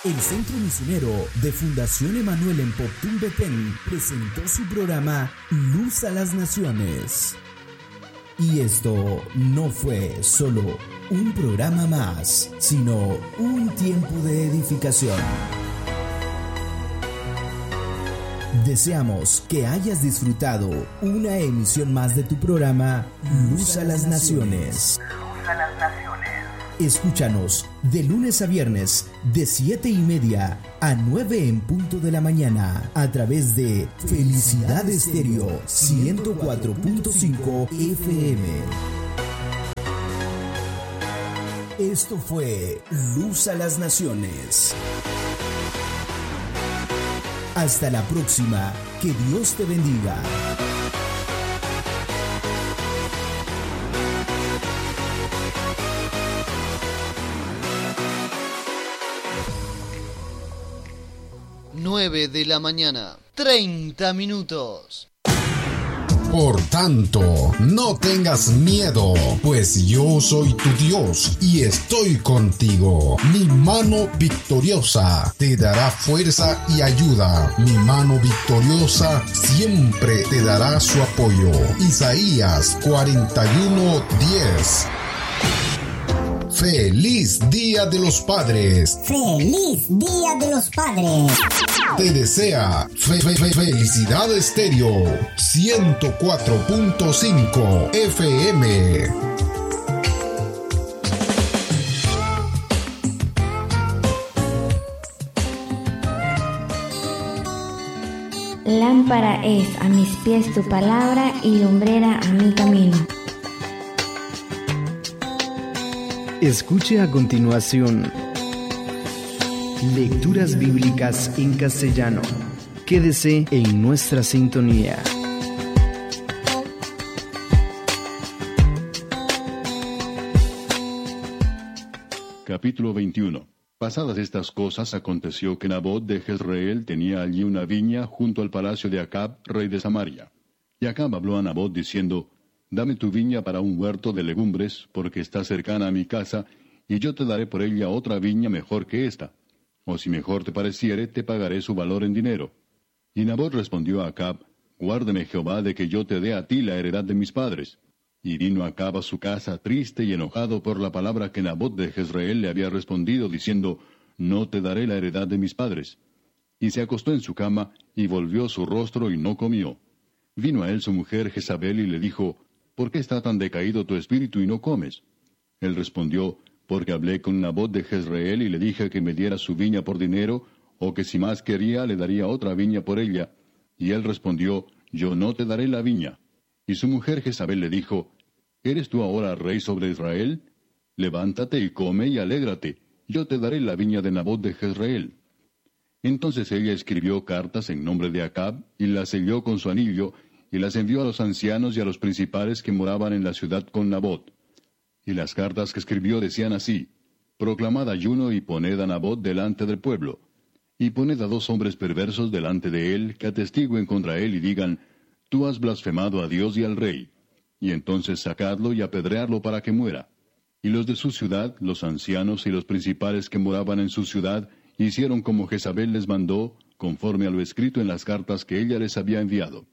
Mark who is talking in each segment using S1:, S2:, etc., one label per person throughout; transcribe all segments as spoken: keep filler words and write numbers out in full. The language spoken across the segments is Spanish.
S1: El Centro Misionero de Fundación Emanuel en Poptún Betén presentó su programa Luz a las Naciones. Y esto no fue solo un programa más, sino un tiempo de edificación. Deseamos que hayas disfrutado una emisión más de tu programa Luz a las Naciones.
S2: Luz a las Naciones.
S1: Escúchanos de lunes a viernes de siete y media a nueve en punto de la mañana a través de Felicidad Estéreo ciento cuatro punto cinco F M. Esto fue Luz a las Naciones. Hasta la próxima. Que Dios te bendiga.
S3: nueve de la mañana, treinta minutos.
S4: Por tanto, no tengas miedo, pues yo soy tu Dios y estoy contigo. Mi mano victoriosa te dará fuerza y ayuda. Mi mano victoriosa siempre te dará su apoyo. Isaías cuarenta y uno, diez. ¡Feliz Día de los Padres!
S5: ¡Feliz Día de los Padres!
S4: Te desea fe, fe, fe, Felicidad Estéreo ciento cuatro punto cinco F M.
S6: Lámpara es a mis pies tu palabra y lumbrera a mi camino.
S7: Escuche a continuación lecturas bíblicas en castellano. Quédese en nuestra sintonía.
S8: Capítulo veintiuno. Pasadas estas cosas, aconteció que Nabot de Jezreel tenía allí una viña junto al palacio de Acab, rey de Samaria. Y Acab habló a Nabot diciendo: Dame tu viña para un huerto de legumbres, porque está cercana a mi casa, y yo te daré por ella otra viña mejor que esta. O si mejor te pareciere, te pagaré su valor en dinero. Y Nabot respondió a Acab: Guárdeme Jehová de que yo te dé a ti la heredad de mis padres. Y vino Acab a su casa triste y enojado por la palabra que Nabot de Jezreel le había respondido, diciendo: No te daré la heredad de mis padres. Y se acostó en su cama, y volvió su rostro y no comió. Vino a él su mujer Jezabel y le dijo: ¿Por qué está tan decaído tu espíritu y no comes? Él respondió: Porque hablé con Nabot de Jezreel y le dije que me diera su viña por dinero, o que si más quería le daría otra viña por ella. Y él respondió: Yo no te daré la viña. Y su mujer Jezabel le dijo: ¿Eres tú ahora rey sobre Israel? Levántate y come y alégrate, yo te daré la viña de Nabot de Jezreel. Entonces ella escribió cartas en nombre de Acab, y las selló con su anillo, y las envió a los ancianos y a los principales que moraban en la ciudad con Nabot. Y las cartas que escribió decían así: Proclamad ayuno y poned a Nabot delante del pueblo. Y poned a dos hombres perversos delante de él, que atestiguen contra él y digan: Tú has blasfemado a Dios y al rey. Y entonces sacadlo y apedreadlo para que muera. Y los de su ciudad, los ancianos y los principales que moraban en su ciudad, hicieron como Jezabel les mandó, conforme a lo escrito en las cartas que ella les había enviado.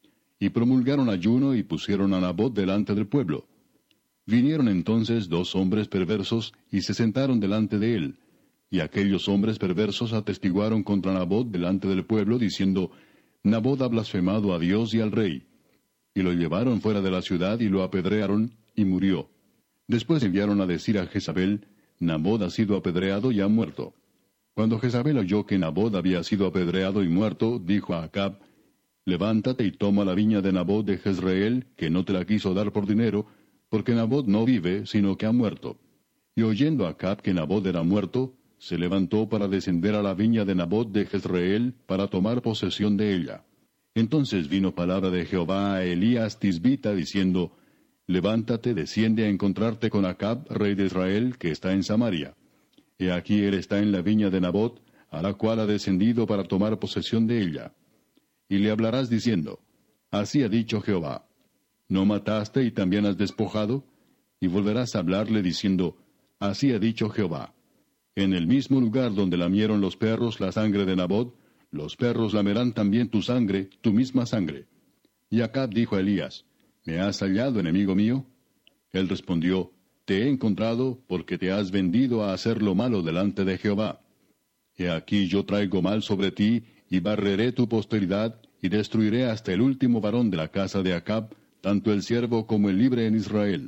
S8: Y promulgaron ayuno y pusieron a Nabot delante del pueblo. Vinieron entonces dos hombres perversos y se sentaron delante de él. Y aquellos hombres perversos atestiguaron contra Nabot delante del pueblo, diciendo: Nabot ha blasfemado a Dios y al rey. Y lo llevaron fuera de la ciudad y lo apedrearon, y murió. Después enviaron a decir a Jezabel: Nabot ha sido apedreado y ha muerto. Cuando Jezabel oyó que Nabot había sido apedreado y muerto, dijo a Acab: Levántate y toma la viña de Nabot de Jezreel, que no te la quiso dar por dinero, porque Nabot no vive, sino que ha muerto. Y oyendo Acab que Nabot era muerto, se levantó para descender a la viña de Nabot de Jezreel, para tomar posesión de ella. Entonces vino palabra de Jehová a Elías Tisbita, diciendo: Levántate, desciende a encontrarte con Acab, rey de Israel, que está en Samaria. He aquí él está en la viña de Nabot, a la cual ha descendido para tomar posesión de ella. Y le hablarás diciendo: Así ha dicho Jehová: ¿No mataste y también has despojado? Y volverás a hablarle diciendo: Así ha dicho Jehová: En el mismo lugar donde lamieron los perros la sangre de Nabot, los perros lamerán también tu sangre, tu misma sangre. Y Acab dijo a Elías, ¿me has hallado, enemigo mío? Él respondió, te he encontrado porque te has vendido a hacer lo malo delante de Jehová. He aquí yo traigo mal sobre ti, y barreré tu posteridad, y destruiré hasta el último varón de la casa de Acab, tanto el siervo como el libre en Israel.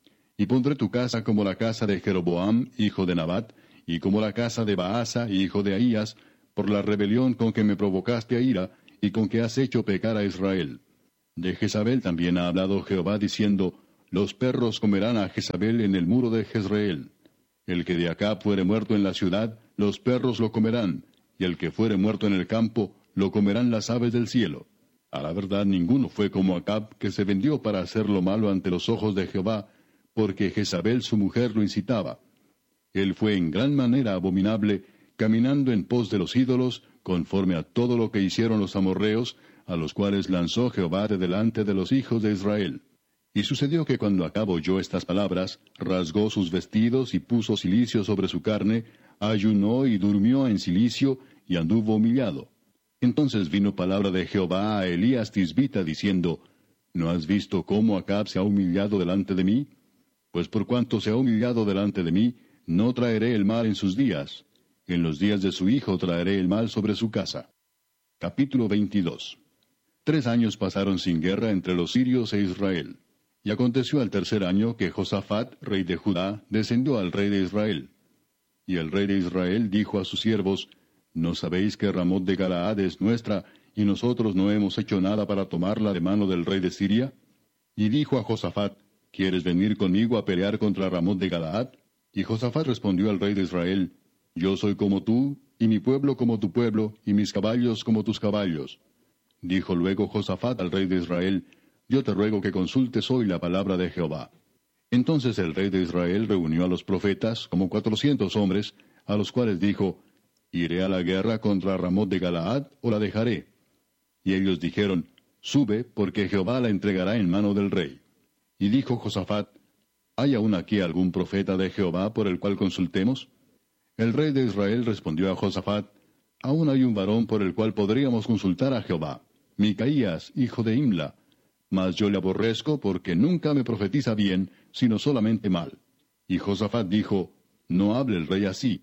S8: Y pondré tu casa como la casa de Jeroboam, hijo de Nabat, y como la casa de Baasa, hijo de Ahías, por la rebelión con que me provocaste a ira, y con que has hecho pecar a Israel. De Jezabel también ha hablado Jehová, diciendo, los perros comerán a Jezabel en el muro de Jezreel. El que de Acab fuere muerto en la ciudad, los perros lo comerán, y el que fuere muerto en el campo, lo comerán las aves del cielo. A la verdad ninguno fue como Acab, que se vendió para hacer lo malo ante los ojos de Jehová, porque Jezabel su mujer lo incitaba. Él fue en gran manera abominable, caminando en pos de los ídolos, conforme a todo lo que hicieron los amorreos, a los cuales lanzó Jehová de delante de los hijos de Israel. Y sucedió que cuando Acab oyó estas palabras, rasgó sus vestidos y puso cilicio sobre su carne, ayunó y durmió en cilicio, y anduvo humillado. Entonces vino palabra de Jehová a Elías Tisbita, diciendo, ¿no has visto cómo Acab se ha humillado delante de mí? Pues por cuanto se ha humillado delante de mí, no traeré el mal en sus días. En los días de su hijo traeré el mal sobre su casa. Capítulo veintidós. Tres años pasaron sin guerra entre los sirios e Israel. Y aconteció al tercer año que Josafat, rey de Judá, descendió al rey de Israel. Y el rey de Israel dijo a sus siervos, ¿no sabéis que Ramot de Galaad es nuestra, y nosotros no hemos hecho nada para tomarla de mano del rey de Siria? Y dijo a Josafat, ¿quieres venir conmigo a pelear contra Ramot de Galaad? Y Josafat respondió al rey de Israel, yo soy como tú, y mi pueblo como tu pueblo, y mis caballos como tus caballos. Dijo luego Josafat al rey de Israel, yo te ruego que consultes hoy la palabra de Jehová. Entonces el rey de Israel reunió a los profetas, como cuatrocientos hombres, a los cuales dijo, ¿iré a la guerra contra Ramot de Galaad, o la dejaré? Y ellos dijeron, sube, porque Jehová la entregará en mano del rey. Y dijo Josafat, ¿hay aún aquí algún profeta de Jehová por el cual consultemos? El rey de Israel respondió a Josafat, aún hay un varón por el cual podríamos consultar a Jehová, Micaías, hijo de Imla, mas yo le aborrezco porque nunca me profetiza bien, sino solamente mal. Y Josafat dijo, no hable el rey así.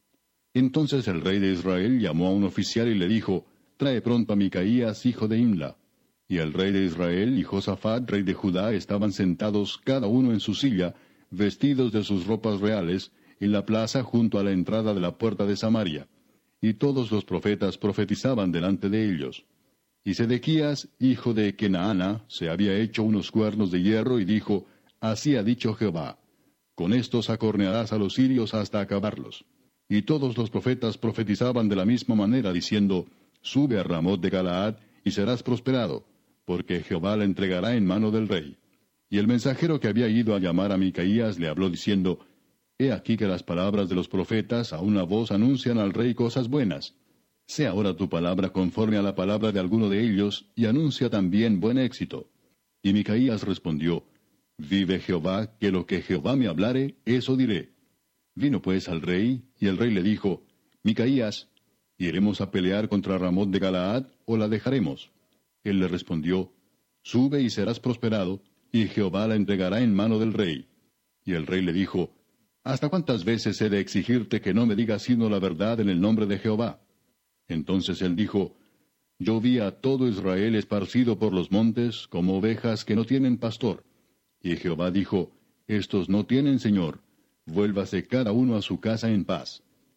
S8: Entonces el rey de Israel llamó a un oficial y le dijo, trae pronto a Micaías, hijo de Imla. Y el rey de Israel y Josafat, rey de Judá, estaban sentados cada uno en su silla, vestidos de sus ropas reales, en la plaza junto a la entrada de la puerta de Samaria. Y todos los profetas profetizaban delante de ellos. Y Sedequías, hijo de Kenaana, se había hecho unos cuernos de hierro y dijo, así ha dicho Jehová, con estos acornearás a los sirios hasta acabarlos. Y todos los profetas profetizaban de la misma manera, diciendo, sube a Ramot de Galaad, y serás prosperado, porque Jehová la entregará en mano del rey. Y el mensajero que había ido a llamar a Micaías le habló diciendo, he aquí que las palabras de los profetas a una voz anuncian al rey cosas buenas. Sea ahora tu palabra conforme a la palabra de alguno de ellos, y anuncia también buen éxito. Y Micaías respondió, vive Jehová, que lo que Jehová me hablare, eso diré. Vino pues al rey, y el rey le dijo, Micaías, ¿iremos a pelear contra Ramot de Galaad, o la dejaremos? Él le respondió, sube y serás prosperado, y Jehová la entregará en mano del rey. Y el rey le dijo, ¿hasta cuántas veces he de exigirte que no me digas sino la verdad en el nombre de Jehová? Entonces él dijo, yo vi a todo Israel esparcido por los montes, como ovejas que no tienen pastor. Y Jehová dijo, estos no tienen señor, vuélvase cada uno a su casa en paz.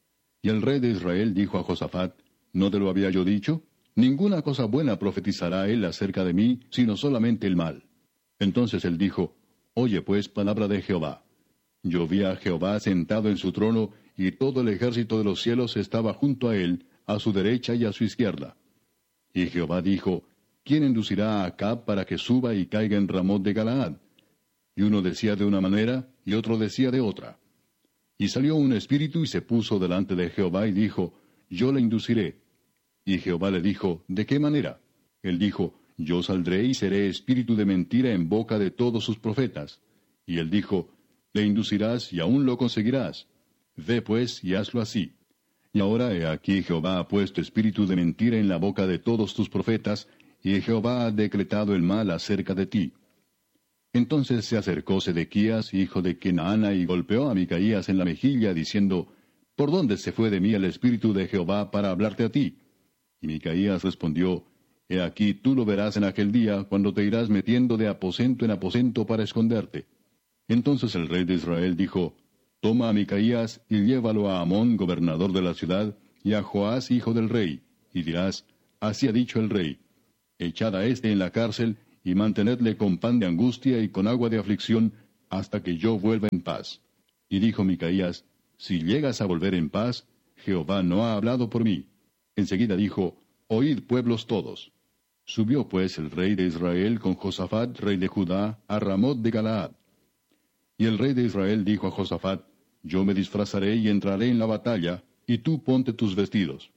S8: Y el rey de Israel dijo a Josafat, ¿no te lo había yo dicho? Ninguna cosa buena profetizará él acerca de mí, sino solamente el mal. Entonces él dijo, oye pues palabra de Jehová. Yo vi a Jehová sentado en su trono, y todo el ejército de los cielos estaba junto a él, a su derecha y a su izquierda. Y Jehová dijo, ¿quién inducirá a Acab para que suba y caiga en Ramot de Galaad? Y uno decía de una manera, y otro decía de otra. Y salió un espíritu y se puso delante de Jehová y dijo, yo le induciré. Y Jehová le dijo, ¿de qué manera? Él dijo, yo saldré y seré espíritu de mentira en boca de todos sus profetas. Y él dijo, le inducirás y aún lo conseguirás. Ve pues y hazlo así. Y ahora he aquí Jehová ha puesto espíritu de mentira en la boca de todos tus profetas, y Jehová ha decretado el mal acerca de ti. Entonces se acercó Sedequías, hijo de Kenaana, y golpeó a Micaías en la mejilla, diciendo, ¿Por dónde se fue de mí el espíritu de Jehová para hablarte a ti? Y Micaías respondió, He aquí tú lo verás en aquel día, cuando te irás metiendo de aposento en aposento para esconderte. Entonces el rey de Israel dijo, Toma a Micaías y llévalo a Amón, gobernador de la ciudad, y a Joás, hijo del rey, y dirás, Así ha dicho el rey, echad a éste en la cárcel, y mantenedle con pan de angustia y con agua de aflicción, hasta que yo vuelva en paz. Y dijo Micaías, Si llegas a volver en paz, Jehová no ha hablado por mí. Enseguida dijo, Oíd pueblos todos. Subió pues el rey de Israel con Josafat, rey de Judá, a Ramot de Galaad. Y el rey de Israel dijo a Josafat, Yo me disfrazaré y entraré en la batalla, y tú ponte tus vestidos.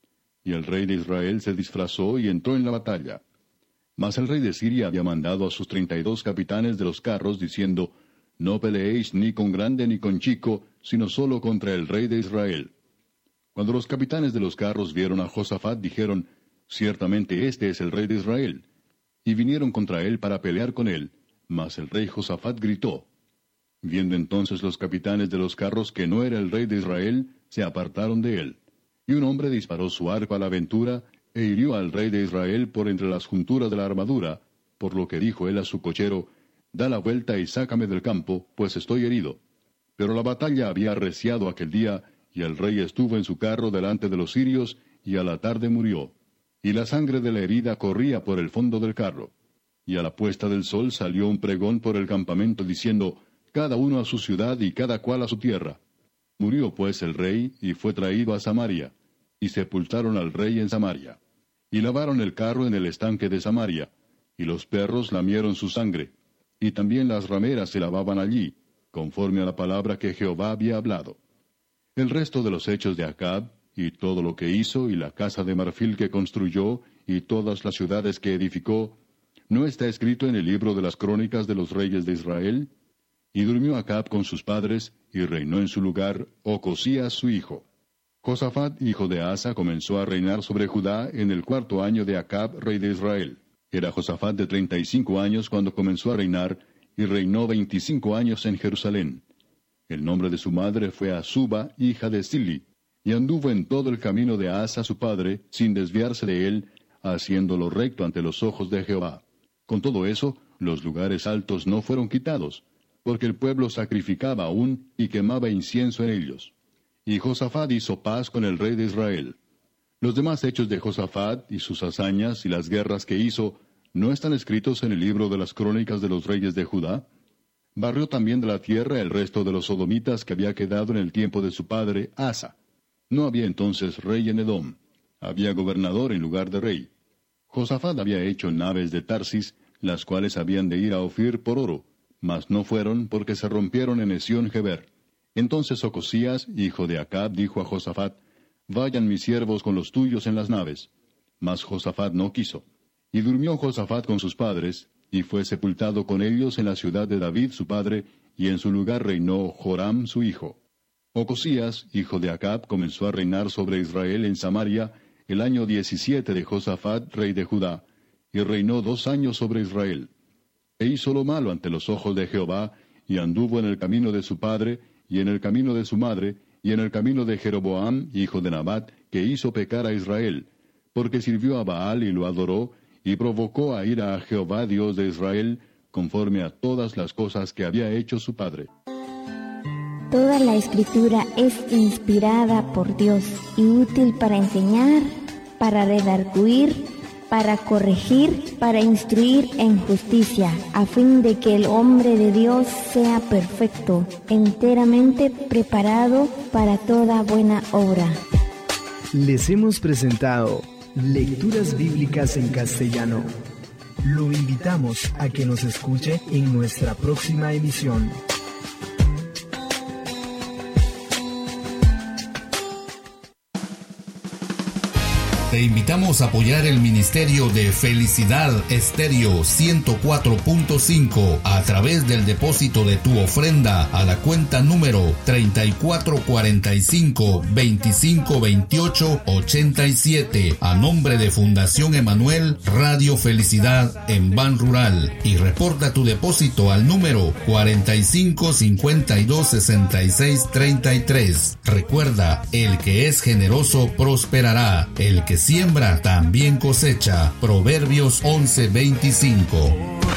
S8: Y el rey de Israel se disfrazó y entró en la batalla. Mas el rey de Siria había mandado a sus treinta y dos capitanes de los carros, diciendo, No peleéis ni con grande ni con chico, sino solo contra el rey de Israel. Cuando los capitanes de los carros vieron a Josafat, dijeron, Ciertamente este es el rey de Israel. Y vinieron contra él para pelear con él, mas el rey Josafat gritó. Viendo entonces los capitanes de los carros que no era el rey de Israel, se apartaron de él. Y un hombre disparó su arco a la aventura, e hirió al rey de Israel por entre las junturas de la armadura, por lo que dijo él a su cochero, Da la vuelta y sácame del campo, pues estoy herido. Pero la batalla había arreciado aquel día, y el rey estuvo en su carro delante de los sirios, y a la tarde murió. Y la sangre de la herida corría por el fondo del carro. Y a la puesta del sol salió un pregón por el campamento, diciendo, Cada uno a su ciudad y cada cual a su tierra. Murió pues el rey, y fue traído a Samaria, y sepultaron al rey en Samaria. Y lavaron el carro en el estanque de Samaria, y los perros lamieron su sangre, y también las rameras se lavaban allí, conforme a la palabra que Jehová había hablado. El resto de los hechos de Acab, y todo lo que hizo, y la casa de marfil que construyó, y todas las ciudades que edificó, ¿no está escrito en el libro de las crónicas de los reyes de Israel? Y durmió Acab con sus padres, y reinó en su lugar Ocosías su hijo. Josafat, hijo de Asa, comenzó a reinar sobre Judá en el cuarto año de Acab, rey de Israel. Era Josafat de treinta y cinco años cuando comenzó a reinar, y reinó veinticinco años en Jerusalén. El nombre de su madre fue Azuba, hija de Sili, y anduvo en todo el camino de Asa su padre, sin desviarse de él, haciendo lo recto ante los ojos de Jehová. Con todo eso, los lugares altos no fueron quitados, porque el pueblo sacrificaba aún y quemaba incienso en ellos. Y Josafat hizo paz con el rey de Israel. Los demás hechos de Josafat y sus hazañas y las guerras que hizo, ¿no están escritos en el libro de las crónicas de los reyes de Judá? Barrió también de la tierra el resto de los sodomitas que había quedado en el tiempo de su padre Asa. No había entonces rey en Edom. Había gobernador en lugar de rey. Josafat había hecho naves de Tarsis, las cuales habían de ir a Ofir por oro, mas no fueron porque se rompieron en Esión-Geber. Entonces Ocosías, hijo de Acab, dijo a Josafat, Vayan mis siervos con los tuyos en las naves. Mas Josafat no quiso. Y durmió Josafat con sus padres, y fue sepultado con ellos en la ciudad de David su padre, y en su lugar reinó Joram su hijo. Ocosías, hijo de Acab, comenzó a reinar sobre Israel en Samaria el año diecisiete de Josafat, rey de Judá, y reinó dos años sobre Israel. E hizo lo malo ante los ojos de Jehová, y anduvo en el camino de su padre, y en el camino de su madre, y en el camino de Jeroboam, hijo de Nabat, que hizo pecar a Israel, porque sirvió a Baal y lo adoró, y provocó a ira a Jehová Dios de Israel, conforme a todas las cosas que había hecho su padre.
S6: Toda la Escritura es inspirada por Dios y útil para enseñar, para redarguir, para corregir, para instruir en justicia, a fin de que el hombre de Dios sea perfecto, enteramente preparado para toda buena obra.
S7: Les hemos presentado Lecturas Bíblicas en Castellano. Lo invitamos a que nos escuche en nuestra próxima emisión.
S2: Te invitamos a apoyar el Ministerio de Felicidad Estéreo ciento cuatro punto cinco a través del depósito de tu ofrenda a la cuenta número treinta y cuatro cuarenta y cinco veinticinco veintiocho ochenta y siete a nombre de Fundación Emanuel Radio Felicidad en Ban Rural, y reporta tu depósito al número cuarenta y cinco cincuenta y dos sesenta y seis treinta y tres. Recuerda, el que es generoso prosperará, el que siembra también cosecha. Proverbios once veinticinco.